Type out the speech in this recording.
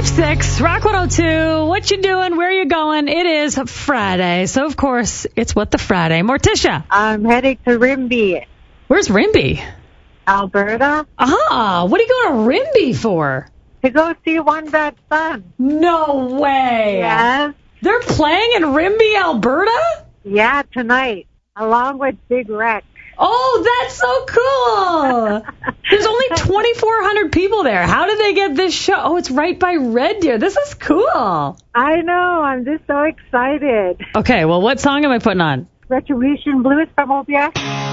5-6, Rock 102. What you doing? Where you going? It is Friday, so of course it's What the Friday. Morticia. I'm heading to Rimbey. Where's Rimbey? Alberta. Ah, what are you going to Rimbey for? To go see One Bad Son. No way. Yes. They're playing in Rimbey, Alberta? Yeah, tonight, along with Big Rex. Oh, that's so cool. There's only 2,400 people there. How did they get this show? Oh, it's right by Red Deer. This is cool. I know. I'm just so excited. Okay, well, what song am I putting on? Retribution Blues from OBS.